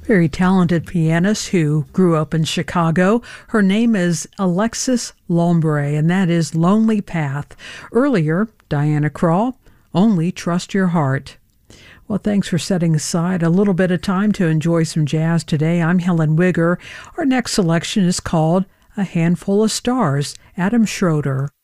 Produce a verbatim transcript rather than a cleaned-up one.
Very talented pianist who grew up in Chicago. Her name is Alexis Lombre, and that is Lonely Path. Earlier, Diana Krall, Only Trust Your Heart. Well, thanks for setting aside a little bit of time to enjoy some jazz today. I'm Helen Wigger. Our next selection is called A Handful of Stars, Adam Schroeder.